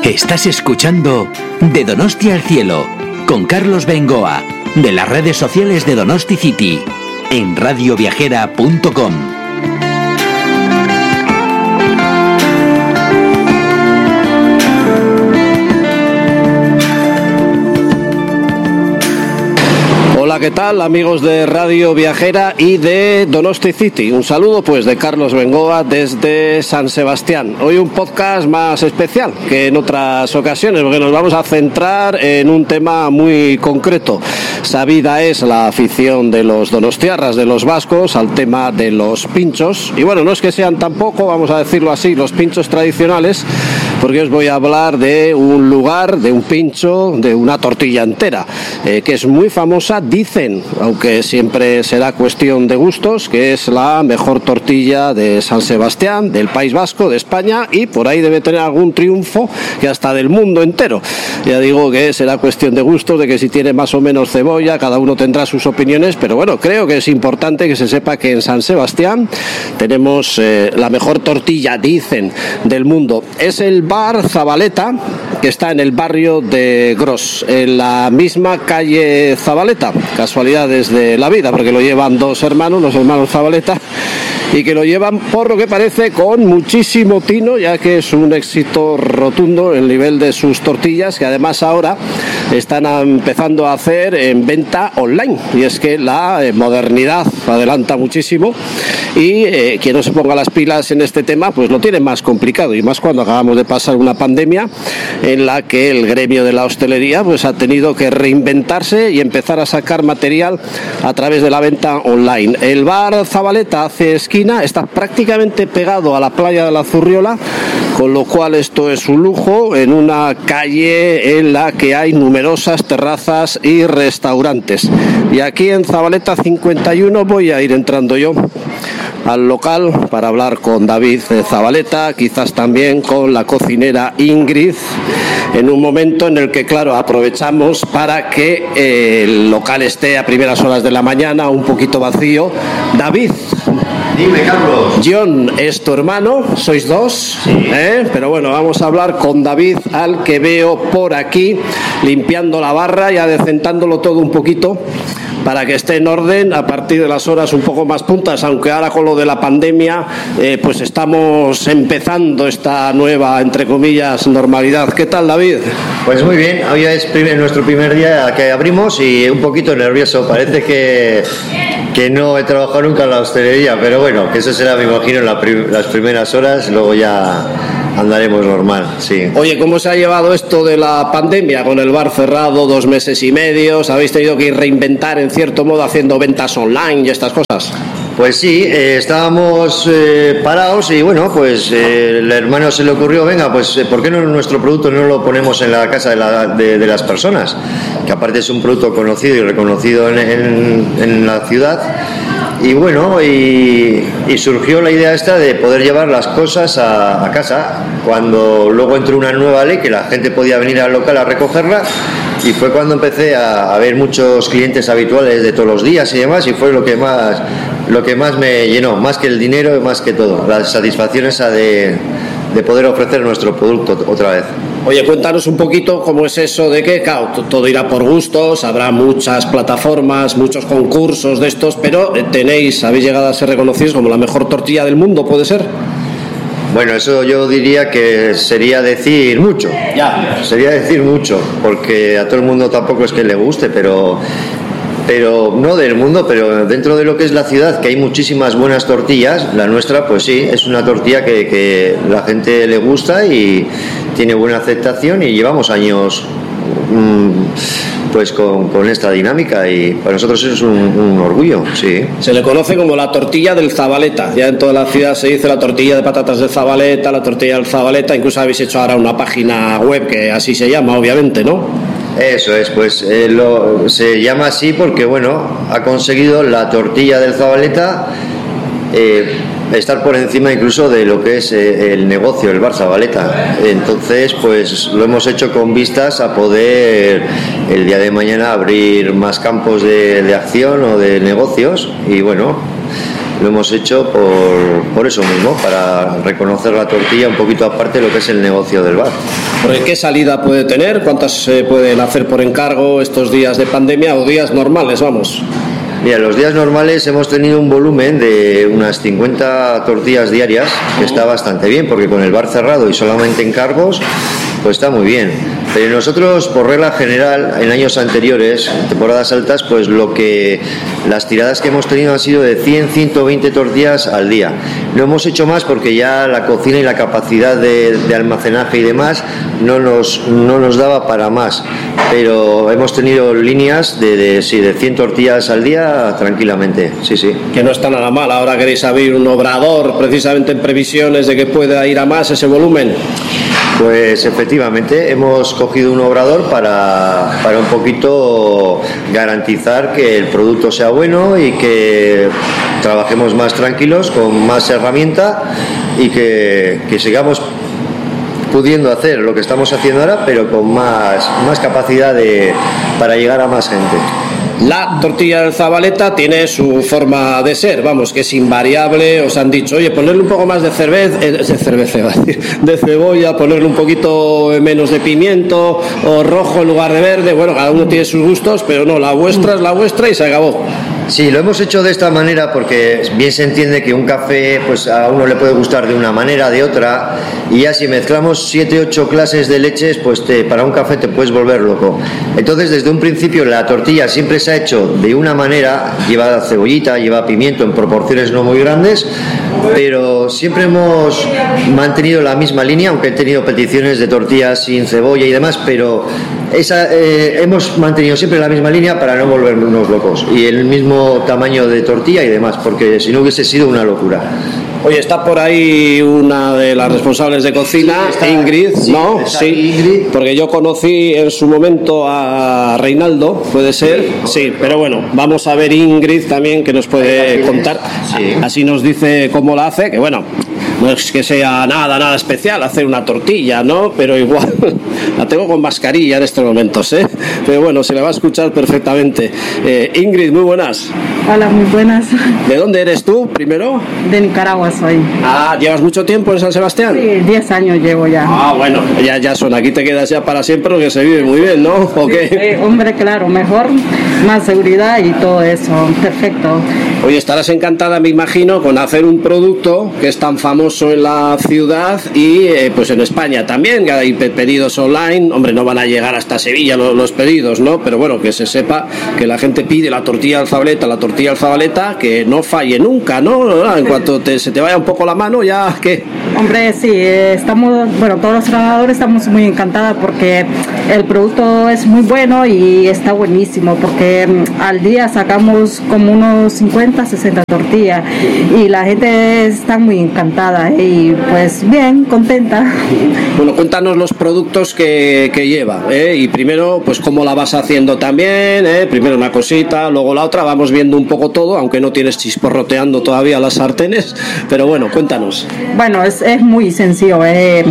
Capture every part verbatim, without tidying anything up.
Estás escuchando De Donosti al Cielo con Carlos Bengoa, de las redes sociales de Donosti City, en radio viajera punto com. Hola, ¿qué tal, amigos de Radio Viajera y de Donosti City? Un saludo pues de Carlos Bengoa desde San Sebastián. Hoy un podcast más especial que en otras ocasiones, porque nos vamos a centrar en un tema muy concreto. Sabida es la afición de los donostiarras, de los vascos, al tema de los pinchos. Y bueno, no es que sean tampoco, vamos a decirlo así, los pinchos tradicionales, porque os voy a hablar de un lugar, de un pincho, de una tortilla entera, eh, que es muy famosa, dicen, aunque siempre será cuestión de gustos, que es la mejor tortilla de San Sebastián, del País Vasco, de España, y por ahí debe tener algún triunfo que hasta del mundo entero. Ya digo que será cuestión de gustos, de que si tiene más o menos cebolla, cada uno tendrá sus opiniones, pero bueno, creo que es importante que se sepa que en San Sebastián tenemos eh, la mejor tortilla, dicen, del mundo. Es el Bar Zabaleta, que está en el barrio de Gros, en la misma calle Zabaleta. Casualidades de la vida, porque lo llevan dos hermanos, los hermanos Zabaleta, y que lo llevan, por lo que parece, con muchísimo tino, ya que es un éxito rotundo el nivel de sus tortillas, que además ahora están empezando a hacer en venta online, y es que la modernidad adelanta muchísimo, y eh, quien no se ponga las pilas en este tema pues lo tiene más complicado, y más cuando acabamos de pasar una pandemia en la que el gremio de la hostelería pues ha tenido que reinventarse y empezar a sacar material a través de la venta online. El Bar Zabaleta hace esquina, está prácticamente pegado a la playa de la Zurriola, con lo cual esto es un lujo en una calle en la que hay numerosas terrazas y restaurantes. Y aquí en Zabaleta cincuenta y uno voy a ir entrando yo al local para hablar con David Zabaleta, quizás también con la cocinera Ingrid, en un momento en el que, claro, aprovechamos para que eh, el local esté a primeras horas de la mañana un poquito vacío. David. Dime, Carlos. John es tu hermano, sois dos, sí. ¿eh? Pero bueno, vamos a hablar con David, al que veo por aquí limpiando la barra y adecentándolo todo un poquito para que esté en orden a partir de las horas un poco más puntas, aunque ahora con lo de la pandemia eh, pues estamos empezando esta nueva, entre comillas, normalidad. ¿Qué tal, David? Pues muy bien, hoy es primer, nuestro primer día que abrimos y un poquito nervioso, parece que, que no he trabajado nunca en la hostelería, pero bueno, que eso será, me imagino, en la prim- las primeras horas, luego ya andaremos normal, sí. Oye, ¿cómo se ha llevado esto de la pandemia? Con el bar cerrado dos meses y medio, ¿os habéis tenido que reinventar en cierto modo haciendo ventas online y estas cosas? Pues sí, eh, estábamos eh, parados y bueno, pues eh, el hermano se le ocurrió, venga, pues eh, ¿por qué no nuestro producto no lo ponemos en la casa de, la, de, de las personas? Que aparte es un producto conocido y reconocido en, en, en la ciudad. Y bueno, y, y surgió la idea esta de poder llevar las cosas a, a casa, cuando luego entró una nueva ley que la gente podía venir al local a recogerla, y fue cuando empecé a, a ver muchos clientes habituales de todos los días y demás, y fue lo que más lo que más me llenó, más que el dinero y más que todo, la satisfacción esa de, de poder ofrecer nuestro producto otra vez. Oye, cuéntanos un poquito cómo es eso de que, claro, todo irá por gustos, habrá muchas plataformas, muchos concursos de estos, pero tenéis, habéis llegado a ser reconocidos como la mejor tortilla del mundo, ¿puede ser? Bueno, eso yo diría que sería decir mucho. Ya. Sería decir mucho, porque a todo el mundo tampoco es que le guste, pero... pero no del mundo, pero dentro de lo que es la ciudad, que hay muchísimas buenas tortillas, la nuestra pues sí, es una tortilla que, que la gente le gusta y tiene buena aceptación, y llevamos años mmm, pues con, con esta dinámica, y para nosotros es un, un orgullo, sí. Se le conoce como la tortilla del Zabaleta, ya en toda la ciudad se dice la tortilla de patatas de Zabaleta, la tortilla del Zabaleta, incluso habéis hecho ahora una página web que así se llama, obviamente, ¿no? Eso es, pues eh, lo, se llama así porque, bueno, ha conseguido la tortilla del Zabaleta eh, estar por encima incluso de lo que es eh, el negocio, el Bar Zabaleta. Entonces, pues lo hemos hecho con vistas a poder el día de mañana abrir más campos de, de acción o de negocios, y bueno, lo hemos hecho por, por eso mismo, para reconocer la tortilla un poquito aparte de lo que es el negocio del bar. ¿Porque qué salida puede tener? ¿Cuántas se pueden hacer por encargo estos días de pandemia o días normales, vamos? Mira, los días normales hemos tenido un volumen de unas cincuenta tortillas diarias, que está bastante bien, porque con el bar cerrado y solamente encargos, pues está muy bien. Pero nosotros, por regla general, en años anteriores, en temporadas altas, pues lo que las tiradas que hemos tenido han sido de cien a ciento veinte tortillas al día. No hemos hecho más porque ya la cocina y la capacidad de, de almacenaje y demás no nos, no nos daba para más. Pero hemos tenido líneas de, de, sí, de cien tortillas al día tranquilamente, sí, sí. Que no está nada mal. Ahora queréis abrir un obrador precisamente en previsiones de que pueda ir a más ese volumen. Pues efectivamente hemos cogido un obrador para, para un poquito garantizar que el producto sea bueno y que trabajemos más tranquilos, con más herramienta y que, que sigamos pudiendo hacer lo que estamos haciendo ahora, pero con más, más capacidad de, para llegar a más gente. La tortilla del Zabaleta tiene su forma de ser, vamos, que es invariable. Os han dicho, oye, ponerle un poco más de cerveza, eh, de cerveza, de cebolla, ponerle un poquito menos de pimiento o rojo en lugar de verde. Bueno, cada uno tiene sus gustos, pero no, la vuestra es la vuestra y se acabó. Sí, lo hemos hecho de esta manera porque bien se entiende que un café pues a uno le puede gustar de una manera, de otra, y ya si mezclamos siete, ocho clases de leches, pues te, para un café te puedes volver loco. Entonces, desde un principio la tortilla siempre se ha hecho de una manera, lleva cebollita, lleva pimiento en proporciones no muy grandes, pero siempre hemos mantenido la misma línea, aunque he tenido peticiones de tortillas sin cebolla y demás, pero esa, eh, hemos mantenido siempre la misma línea para no volvernos locos, y el mismo tamaño de tortilla y demás, porque si no hubiese sido una locura. Oye, está por ahí una de las responsables de cocina, sí, está, Ingrid, sí, ¿no? Sí, Ingrid. Porque yo conocí en su momento a Reinaldo, ¿puede ser? Sí, sí, pero bueno, vamos a ver Ingrid también, que nos puede contar. Sí. Así nos dice cómo la hace, que bueno, no es que sea nada, nada especial hacer una tortilla, ¿no? Pero igual, la tengo con mascarilla en estos momentos, ¿eh? Pero bueno, se la va a escuchar perfectamente. Eh, Ingrid, muy buenas. Hola, muy buenas. ¿De dónde eres tú, primero? De Nicaragua soy. Ah, ¿llevas mucho tiempo en San Sebastián? Sí, diez años llevo ya. Ah, bueno, ya, ya son, aquí te quedas ya para siempre porque se vive muy bien, ¿no? ¿O sí, qué? Sí, hombre, claro, mejor, más seguridad y todo eso, perfecto. Oye, estarás encantada, me imagino, con hacer un producto que es tan famoso en la ciudad y eh, pues en España también, que hay pedidos online. Hombre, no van a llegar hasta Sevilla los, los pedidos, ¿no? Pero bueno, que se sepa que la gente pide la tortilla al Zabaleta, la tortilla al Zabaleta, que no falle nunca, ¿no? En cuanto te, se te vaya un poco la mano, ya, ¿qué? Hombre, sí, estamos, bueno, todos los trabajadores estamos muy encantados porque el producto es muy bueno y está buenísimo, porque al día sacamos como unos cincuenta, sesenta tortillas y la gente está muy encantada y pues bien, contenta. Bueno, cuéntanos los productos que, que lleva, ¿eh? Y primero, pues cómo la vas haciendo también, ¿eh? Primero una cosita, luego la otra, vamos viendo un poco todo, aunque no tienes chisporroteando todavía las sartenes, pero bueno, cuéntanos. Bueno, es, es muy sencillo, eh,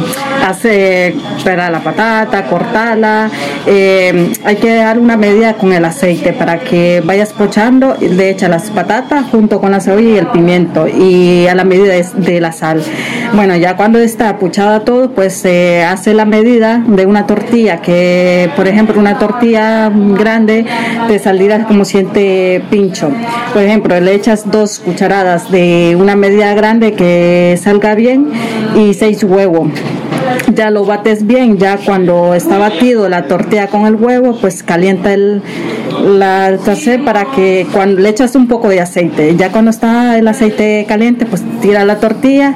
hace pelar la patata, cortarla, eh, hay que dar una medida con el aceite para que vayas pochando, le echas las patatas junto con la cebolla y el pimiento y a la medida de, de la sal. Bueno, ya cuando está puchada todo, pues se eh, hace la medida de una tortilla, que por ejemplo una tortilla grande te saldrá como siete pincho. Por ejemplo, le echas dos cucharadas de una medida grande que salga bien y seis huevos. Ya lo bates bien, ya cuando está batido la tortilla con el huevo, pues calienta el, la taza para que cuando le echas un poco de aceite, ya cuando está el aceite caliente, pues tira la tortilla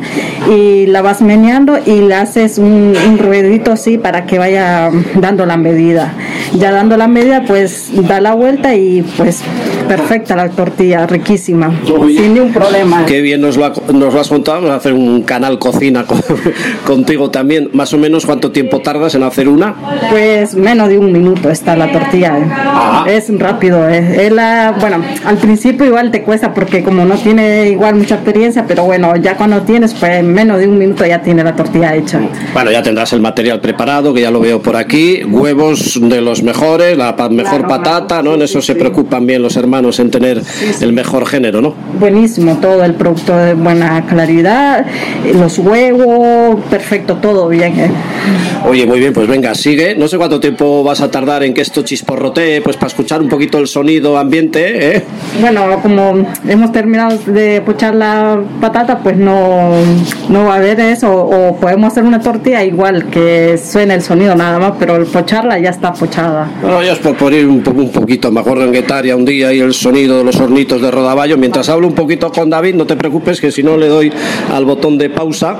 y la vas meneando y le haces un, un ruedito así para que vaya dando la medida. Ya dando la medida, pues da la vuelta y pues perfecta la tortilla, riquísima, Oye, sin ningún problema. Qué bien nos lo, ha, nos lo has contado, vamos a hacer un canal cocina con, contigo también. Más o menos, ¿cuánto tiempo tardas en hacer una? Pues menos de un minuto está la tortilla. ¿eh? Es rápido. Es, es la, bueno, al principio igual te cuesta porque como no tiene igual mucha experiencia, pero bueno, ya cuando tienes, pues en menos de un minuto ya tiene la tortilla hecha. Bueno, ya tendrás el material preparado, que ya lo veo por aquí, huevos de los mejores, la mejor claro, patata, ¿no? En eso sí, se sí. preocupan bien los hermanos en tener sí, sí. el mejor género, ¿no? Buenísimo, todo el producto de buena claridad, los huevos, perfecto, todo bien. ¿eh? Oye, muy bien, pues venga, sigue. No sé cuánto tiempo vas a tardar en que esto chisporrotee, pues para escuchar un poquito el sonido ambiente, ¿eh? Bueno, como hemos terminado de pochar la patata, pues no, no va a haber eso, o podemos hacer una tortilla igual que suene el sonido nada más, pero el pocharla ya está pochada. Bueno, ya es por poner un, un poquito mejor en Guetaria un día y el sonido de los hornitos de Rodaballo. Mientras hablo un poquito con David, no te preocupes que si no le doy al botón de pausa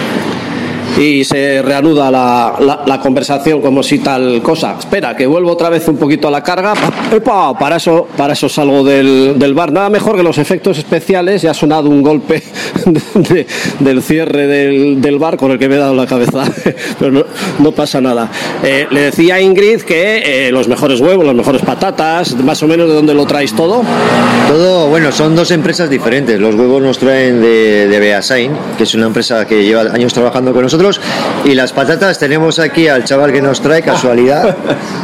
y se reanuda la, la, la conversación como si tal cosa. Espera, que vuelvo otra vez un poquito a la carga. ¡Epa! Para eso, para eso salgo del, del bar. Nada mejor que los efectos especiales. Ya ha sonado un golpe de, de, del cierre del, del bar con el que me he dado la cabeza. Pero no, no pasa nada. Eh, le decía a Ingrid que eh, los mejores huevos, las mejores patatas, más o menos de dónde lo traéis todo. Todo, bueno, son dos empresas diferentes. Los huevos nos traen de, de Beasain, que es una empresa que lleva años trabajando con nosotros. Y las patatas tenemos aquí al chaval que nos trae, casualidad.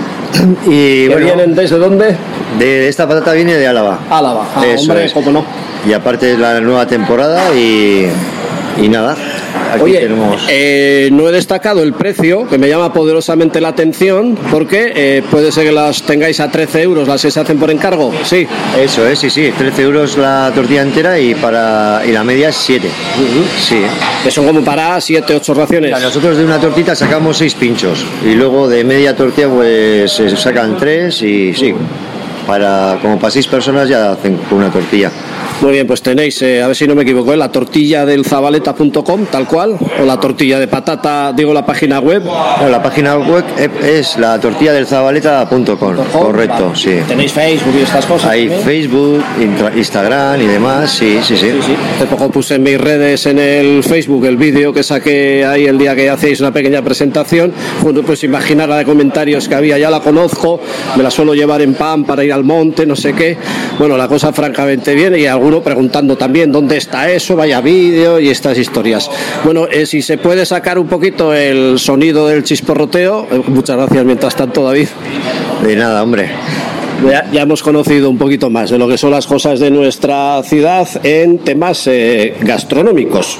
Y ¿Que bueno, vienen desde dónde? De esta patata viene de Álava. Álava, ah, Eso hombre, es. cómo no. Y aparte es la nueva temporada y, y nada. Aquí Oye, tenemos... eh, no he destacado el precio, que me llama poderosamente la atención, porque eh, puede ser que las tengáis a trece euros, las que se hacen por encargo, sí. Eso es, sí, sí, trece euros la tortilla entera y para y la media es siete. Uh-huh. Sí. Que son como para siete, ocho raciones. Claro, nosotros de una tortita sacamos seis pinchos y luego de media tortilla pues se sacan tres y sí, para como para seis personas ya hacen una tortilla. Muy bien, pues tenéis, eh, a ver si no me equivoco, ¿eh? La tortilla del zabaleta punto com, tal cual, o la tortilla de patata, digo la página web. No, la página web es la tortilla del zabaleta punto com, correcto, vale. Sí. ¿Tenéis Facebook y estas cosas? Hay ¿también? Facebook, Instagram y demás, sí, sí, sí. Sí, sí. Hace poco puse en mis redes, en el Facebook, el vídeo que saqué ahí el día que hacéis una pequeña presentación. Bueno, pues imaginar la de comentarios que había, ya la conozco, me la suelo llevar en pan para ir al monte, no sé qué. Bueno, la cosa francamente bien y algún uno preguntando también dónde está eso, vaya vídeo y estas historias. Bueno, eh, si se puede sacar un poquito el sonido del chisporroteo, eh, muchas gracias mientras tanto, David. De nada, hombre. Ya, ya hemos conocido un poquito más de lo que son las cosas de nuestra ciudad en temas eh, gastronómicos.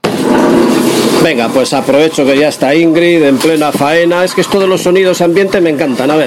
Venga, pues aprovecho que ya está Ingrid en plena faena. Es que esto de los sonidos ambiente me encantan. A ver.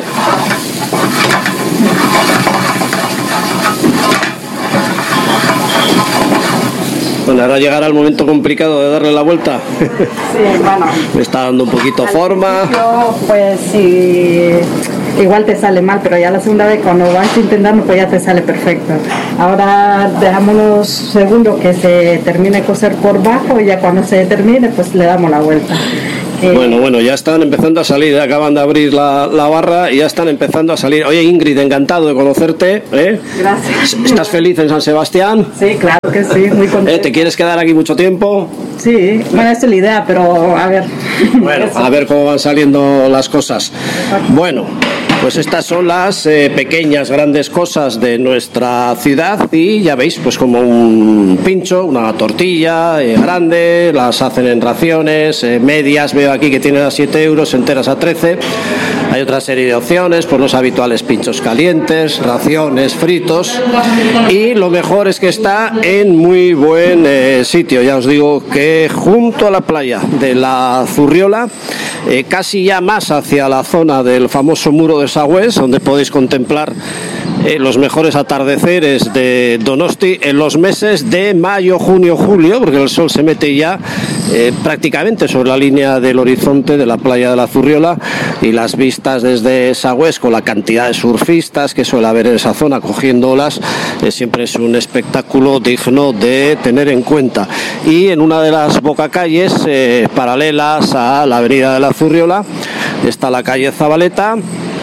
Bueno, ahora llegará el momento complicado de darle la vuelta. Sí, bueno. Me está dando un poquito forma. Pues sí, igual te sale mal, pero ya la segunda vez cuando vas intentando, pues ya te sale perfecto. Ahora dejamos unos segundos que se termine de cocer por bajo y ya cuando se termine, pues le damos la vuelta. Eh, bueno, bueno, ya están empezando a salir, acaban de abrir la, la barra y ya están empezando a salir. Oye, Ingrid, encantado de conocerte, ¿eh? Gracias. ¿Estás feliz en San Sebastián? Sí, claro que sí, muy contenta. ¿Eh? ¿Te quieres quedar aquí mucho tiempo? Sí, bueno, esa es la idea, pero a ver. Bueno, a ver cómo van saliendo las cosas. Bueno, pues estas son las eh, pequeñas, grandes cosas de nuestra ciudad y ya veis, pues como un pincho, una tortilla eh, grande, las hacen en raciones, eh, medias, veo aquí que tienen a siete euros, enteras a trece. Hay otra serie de opciones, pues los habituales pinchos calientes, raciones, fritos y lo mejor es que está en muy buen eh, sitio, ya os digo que junto a la playa de la Zurriola, eh, casi ya más hacia la zona del famoso muro de Sagüés, donde podéis contemplar eh, los mejores atardeceres de Donosti en los meses de mayo, junio, julio, porque el sol se mete ya eh, prácticamente sobre la línea del horizonte de la playa de la Zurriola y las vistas desde Sagüés con la cantidad de surfistas que suele haber en esa zona cogiendo olas, eh, siempre es un espectáculo digno de tener en cuenta. Y en una de las bocacalles eh, paralelas a la avenida de la Zurriola está la calle Zabaleta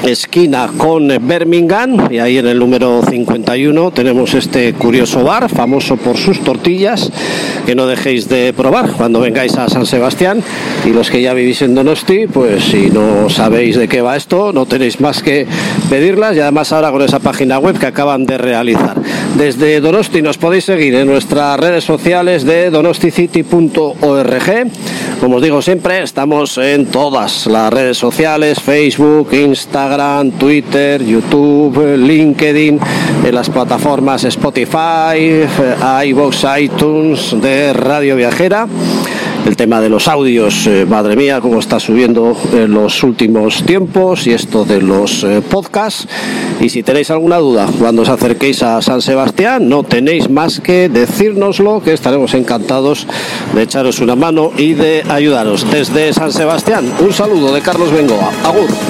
esquina con Birmingham, y ahí en el número cincuenta y uno tenemos este curioso bar, famoso por sus tortillas, que no dejéis de probar cuando vengáis a San Sebastián. Y los que ya vivís en Donosti, pues si no sabéis de qué va esto, no tenéis más que pedirlas, y además ahora con esa página web que acaban de realizar. Desde Donosti nos podéis seguir en nuestras redes sociales de donosticity punto org. Como os digo siempre, estamos en todas las redes sociales: Facebook, Instagram, Twitter, YouTube, LinkedIn, en las plataformas Spotify, iVoox, iTunes de Radio Viajera. El tema de los audios, eh, madre mía, cómo está subiendo en los últimos tiempos, y esto de los eh, podcasts. Y si tenéis alguna duda cuando os acerquéis a San Sebastián, no tenéis más que decírnoslo, que estaremos encantados de echaros una mano y de ayudaros. Desde San Sebastián, un saludo de Carlos Bengoa. Agur.